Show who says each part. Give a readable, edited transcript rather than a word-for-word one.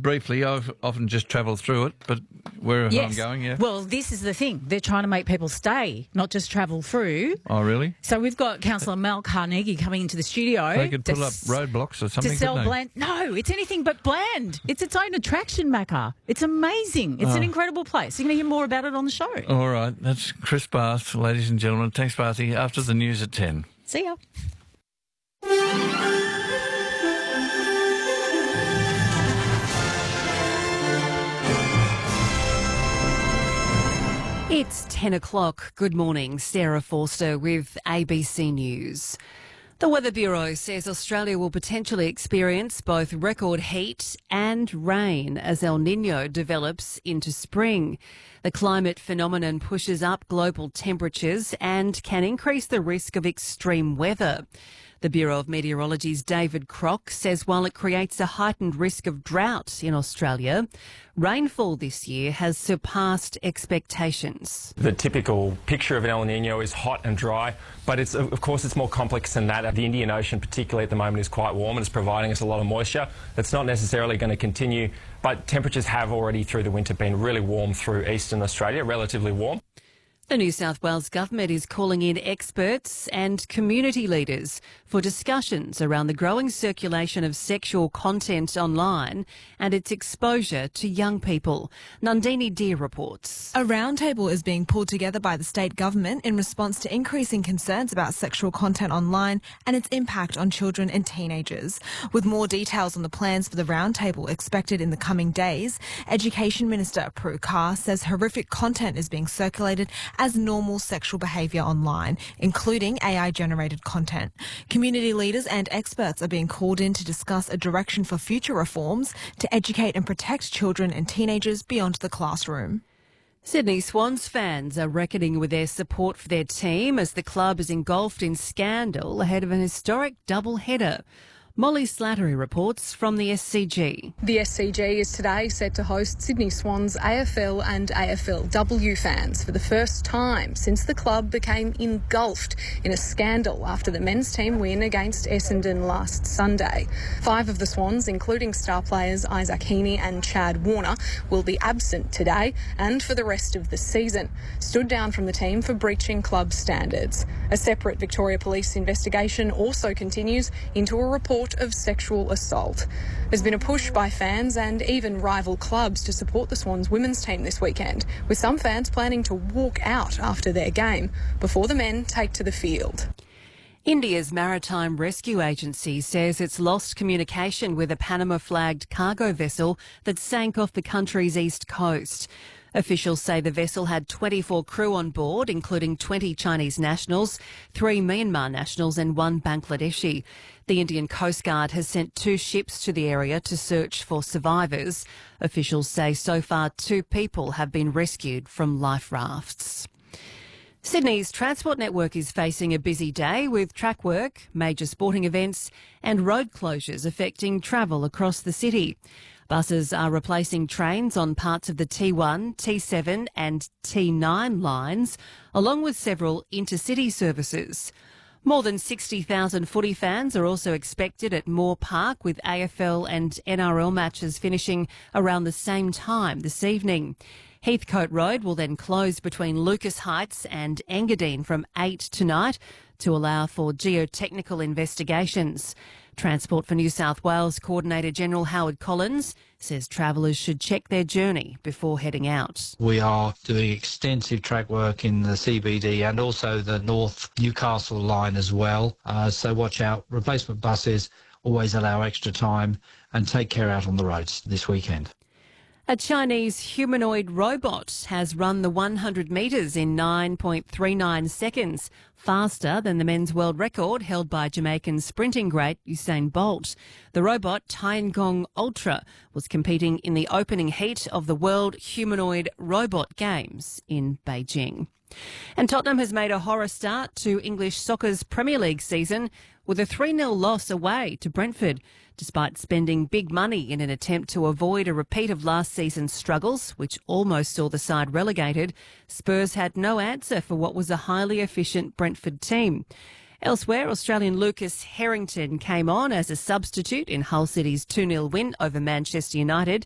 Speaker 1: briefly. I've often just travelled through it, but wherever I'm going, yeah.
Speaker 2: Well, this is the thing. They're trying to make people stay, not just travel through.
Speaker 1: Oh, really?
Speaker 2: So we've got Councillor Mel Carnegie coming into the studio.
Speaker 1: They could put up roadblocks or something,
Speaker 2: to sell
Speaker 1: couldn't they?
Speaker 2: bland. No, it's anything but bland. It's its own attraction, Macca. It's amazing. It's an incredible place. You're going to hear more about it on the show.
Speaker 1: All right. That's Chris Barth, ladies and gentlemen. Thanks, Barthy. After the news at 10.
Speaker 2: See ya.
Speaker 3: It's 10 o'clock. Good morning. Sarah Forster with ABC News. The Weather Bureau says Australia will potentially experience both record heat and rain as El Niño develops into spring. The climate phenomenon pushes up global temperatures and can increase the risk of extreme weather. The Bureau of Meteorology's David Crock says while it creates a heightened risk of drought in Australia, rainfall this year has surpassed expectations.
Speaker 4: The typical picture of an El Niño is hot and dry, but of course it's more complex than that. The Indian Ocean, particularly at the moment, is quite warm and is providing us a lot of moisture. That's not necessarily going to continue, but temperatures have already through the winter been really warm through eastern Australia, relatively warm.
Speaker 3: The New South Wales government is calling in experts and community leaders for discussions around the growing circulation of sexual content online and its exposure to young people. Nandini Deer reports.
Speaker 5: A roundtable is being pulled together by the state government in response to increasing concerns about sexual content online and its impact on children and teenagers. With more details on the plans for the roundtable expected in the coming days, Education Minister Prue Carr says horrific content is being circulated as normal sexual behaviour online, including AI-generated content. Community leaders and experts are being called in to discuss a direction for future reforms to educate and protect children and teenagers beyond the classroom.
Speaker 3: Sydney Swans fans are reckoning with their support for their team as the club is engulfed in scandal ahead of an historic double-header. Molly Slattery reports from the SCG.
Speaker 6: The SCG is today set to host Sydney Swans AFL and AFLW fans for the first time since the club became engulfed in a scandal after the men's team win against Essendon last Sunday. 5 of the Swans, including star players Isaac Heaney and Chad Warner, will be absent today and for the rest of the season, stood down from the team for breaching club standards. A separate Victoria Police investigation also continues into a report of sexual assault. There's been a push by fans and even rival clubs to support the Swans women's team this weekend, with some fans planning to walk out after their game before the men take to the field.
Speaker 3: India's Maritime Rescue Agency says it's lost communication with a Panama-flagged cargo vessel that sank off the country's east coast. Officials say the vessel had 24 crew on board, including 20 Chinese nationals, 3 Myanmar nationals and 1 Bangladeshi. The Indian Coast Guard has sent 2 ships to the area to search for survivors. Officials say so far 2 people have been rescued from life rafts. Sydney's transport network is facing a busy day with track work, major sporting events and road closures affecting travel across the city. Buses are replacing trains on parts of the T1, T7 and T9 lines, along with several intercity services. More than 60,000 footy fans are also expected at Moore Park, with AFL and NRL matches finishing around the same time this evening. Heathcote Road will then close between Lucas Heights and Engadine from 8 tonight to allow for geotechnical investigations. Transport for New South Wales Coordinator General Howard Collins says travellers should check their journey before heading out.
Speaker 7: We are doing extensive track work in the CBD and also the North Newcastle line as well. So watch out. Replacement buses always allow extra time, and take care out on the roads this weekend.
Speaker 3: A Chinese humanoid robot has run the 100 metres in 9.39 seconds, faster than the men's world record held by Jamaican sprinting great Usain Bolt. The robot, Tiangong Ultra, was competing in the opening heat of the World Humanoid Robot Games in Beijing. And Tottenham has made a horror start to English soccer's Premier League season with a 3-0 loss away to Brentford. Despite spending big money in an attempt to avoid a repeat of last season's struggles, which almost saw the side relegated, Spurs had no answer for what was a highly efficient Brentford team. Elsewhere, Australian Lucas Harrington came on as a substitute in Hull City's 2-0 win over Manchester United.